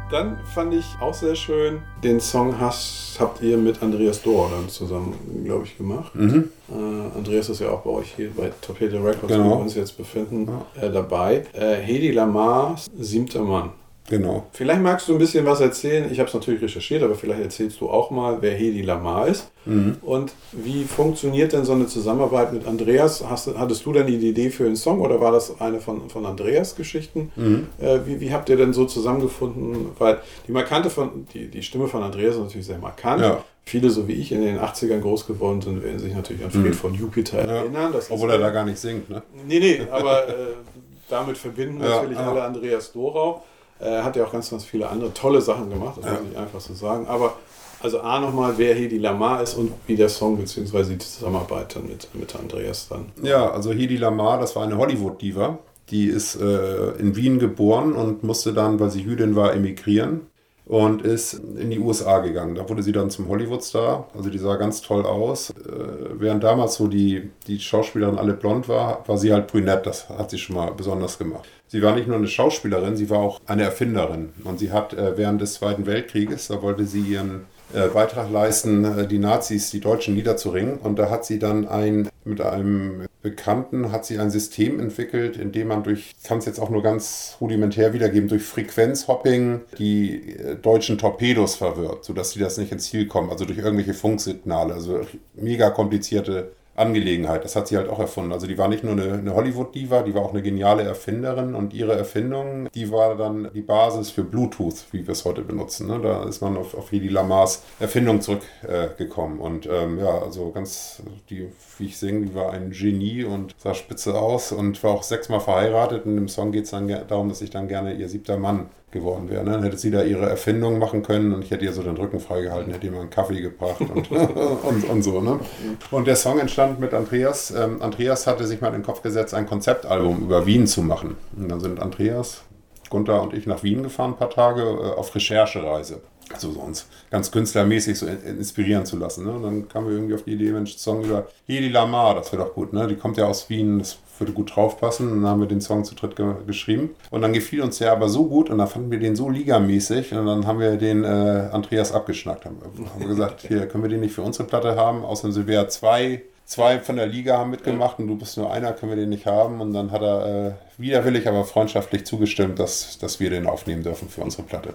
Dann fand ich auch sehr schön, den Song habt ihr mit Andreas Dohr dann zusammen, glaube ich, gemacht. Andreas ist ja auch bei euch hier bei Torpedo Records, wo wir uns jetzt befinden, dabei. Hedi Lamars 7. Mann. Genau. Vielleicht magst du ein bisschen was erzählen. Ich habe es natürlich recherchiert, aber vielleicht erzählst du auch mal, wer Hedi Lamar ist. Und wie funktioniert denn so eine Zusammenarbeit mit Andreas? Hattest du denn die Idee für den Song oder war das eine von Andreas Geschichten? Wie habt ihr denn so zusammengefunden? Weil die Stimme von Andreas ist natürlich sehr markant. Ja. Viele, so wie ich, in den 80ern groß geworden sind, werden sich natürlich an Fred von Jupiter erinnern. Obwohl er da gar nicht singt, ne? Nee, aber damit verbinden natürlich alle Andreas Dorau. Er hat ja auch ganz, ganz viele andere tolle Sachen gemacht, das muss ich einfach so sagen. Aber also nochmal, wer Hedi Lamar ist und wie der Song bzw. die Zusammenarbeit dann mit Andreas dann. Ja, also Hedi Lamar, das war eine Hollywood-Diva. Die ist in Wien geboren und musste dann, weil sie Jüdin war, emigrieren und ist in die USA gegangen. Da wurde sie dann zum Hollywood-Star. Also die sah ganz toll aus. Während damals so die Schauspielerin alle blond war sie halt brünett. Das hat sie schon mal besonders gemacht. Sie war nicht nur eine Schauspielerin, sie war auch eine Erfinderin. Und sie hat während des Zweiten Weltkrieges, da wollte sie ihren Beitrag leisten, die Nazis, die Deutschen niederzuringen. Und da hat sie dann mit einem Bekannten hat sie ein System entwickelt, in dem man kann es jetzt auch nur ganz rudimentär wiedergeben, durch Frequenzhopping die deutschen Torpedos verwirrt, sodass sie das nicht ins Ziel kommen, also durch irgendwelche Funksignale, also mega komplizierte Angelegenheit. Das hat sie halt auch erfunden. Also die war nicht nur eine Hollywood-Diva, die war auch eine geniale Erfinderin und ihre Erfindung, die war dann die Basis für Bluetooth, wie wir es heute benutzen. Ne? Da ist man auf Hedi Lamars Erfindung zurückgekommen. Und also wie ich singe, die war ein Genie und sah spitze aus und war auch 6-mal verheiratet. Und im Song geht es dann darum, dass ich dann gerne ihr 7. Mann geworden wäre. Ne? Dann hätte sie da ihre Erfindung machen können und ich hätte ihr so den Rücken freigehalten, hätte ihr mal einen Kaffee gebracht und so. Ne? Und der Song entstand mit Andreas. Andreas hatte sich mal in den Kopf gesetzt, ein Konzeptalbum über Wien zu machen. Und dann sind Andreas, Gunther und ich nach Wien gefahren, ein paar Tage auf Recherchereise. Also so uns ganz künstlermäßig so inspirieren zu lassen. Ne? Und dann kamen wir irgendwie auf die Idee, Mensch, Song über Hedi Lamar, das wäre doch gut. Ne? Die kommt ja aus Wien, das würde gut draufpassen. Und dann haben wir den Song zu dritt geschrieben. Und dann gefiel uns der aber so gut und dann fanden wir den so ligamäßig. Und dann haben wir den Andreas abgeschnackt. Haben wir gesagt, hier können wir den nicht für unsere Platte haben. Außerdem sind wir ja zwei von der Liga haben mitgemacht und du bist nur einer, können wir den nicht haben. Und dann hat er widerwillig, aber freundschaftlich zugestimmt, dass wir den aufnehmen dürfen für unsere Platte.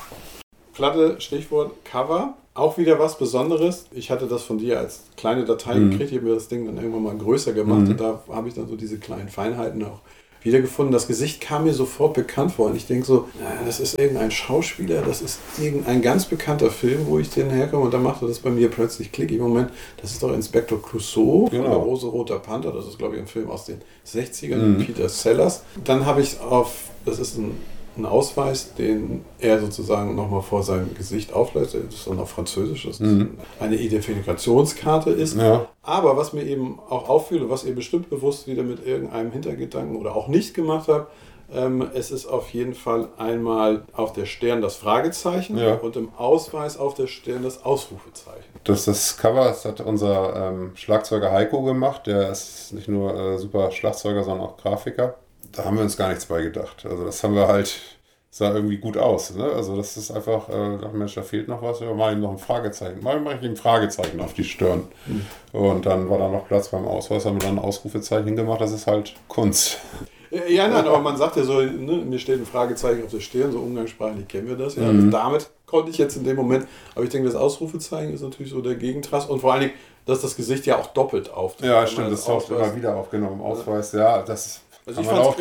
Platte, Stichwort Cover, auch wieder was Besonderes. Ich hatte das von dir als kleine Datei gekriegt, ich habe mir das Ding dann irgendwann mal größer gemacht und da habe ich dann so diese kleinen Feinheiten auch wiedergefunden. Das Gesicht kam mir sofort bekannt vor und ich denke so, das ist irgendein Schauspieler, das ist irgendein ganz bekannter Film, wo ich den herkomme und dann machte das bei mir plötzlich Klick. Im Moment, das ist doch Inspektor Clouseau von der Rosa-Roter Panther, das ist glaube ich ein Film aus den 60ern mit Peter Sellers. Dann habe ich das ist ein Ausweis, den er sozusagen nochmal vor seinem Gesicht auflässt. Das ist dann auf Französisch, das ist eine Identifikationskarte ist. Ja. Aber was mir eben auch auffiel und was ihr bestimmt bewusst wieder mit irgendeinem Hintergedanken oder auch nicht gemacht habt, es ist auf jeden Fall einmal auf der Stirn das Fragezeichen und im Ausweis auf der Stirn das Ausrufezeichen. Das Cover das hat unser Schlagzeuger Heiko gemacht. Der ist nicht nur super Schlagzeuger, sondern auch Grafiker. Da haben wir uns gar nichts bei gedacht. Also das haben wir halt, sah irgendwie gut aus. Ne? Also das ist einfach, Mensch, da fehlt noch was, wir machen ihm noch ein Fragezeichen. Mal mache ich ihm ein Fragezeichen auf die Stirn. Und dann war da noch Platz beim Ausweis, haben wir dann ein Ausrufezeichen gemacht, das ist halt Kunst. Ja, nein, aber man sagt ja so, ne, mir steht ein Fragezeichen auf der Stirn, so umgangssprachlich kennen wir das. Ja. Also damit konnte ich jetzt in dem Moment, aber ich denke, das Ausrufezeichen ist natürlich so der Gegentrast und vor allen Dingen, dass das Gesicht ja auch doppelt auftaucht. Ja, stimmt, das taucht immer wieder auf, genau, im Ausweis, ja, das also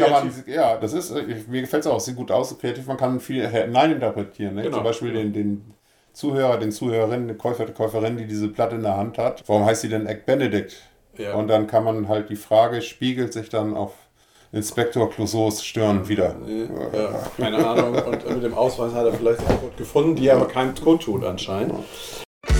das ist, mir gefällt es auch, sieht gut aus, kreativ, man kann viel hineininterpretieren. Ne? Genau. Zum Beispiel den Zuhörer, den Zuhörerinnen, den Käufer, die Käuferin, die diese Platte in der Hand hat. Warum heißt sie denn Egg Benedict? Ja. Und dann kann man halt die Frage, spiegelt sich dann auf Inspektor Clouseaus Stirn wieder. Ja, keine Ahnung. Und mit dem Ausweis hat er vielleicht auch gut gefunden, die aber keinem kundtut anscheinend.